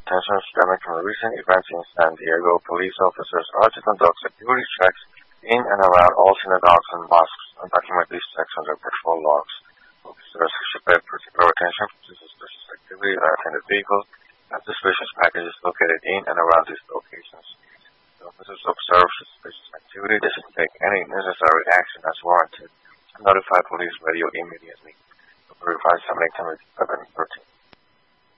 attention stemming from recent events in San Diego. Police officers are to conduct security checks in and around all synagogues and mosques and document these checks on their patrol logs. Officers should pay particular attention to suspicious activity that attended vehicles and suspicious packages located in and around these locations. The officers observe suspicious activity. They should take any necessary action as warranted and notify police radio immediately. Verify 7 8 13.